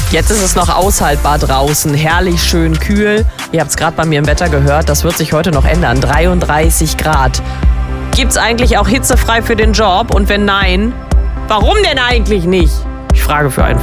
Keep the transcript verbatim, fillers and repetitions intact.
Jetzt ist es noch aushaltbar draußen, herrlich schön kühl. Ihr habt es gerade bei mir im Wetter gehört, das wird sich heute noch ändern. dreiunddreißig Grad. Gibt's eigentlich auch hitzefrei für den Job? Und wenn nein, warum denn eigentlich nicht? Ich frage für einen